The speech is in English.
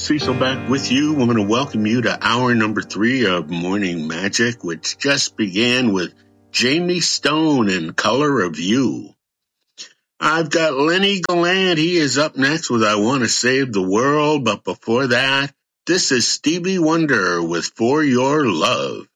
Cecil back with you. We're going to welcome you to hour number 3 of Morning Magic, which just began with Jamie Stone and Color of You. I've got Lenny Gallant. He is up next with I Want to Save the World. But before that, this is Stevie Wonder with For Your Love.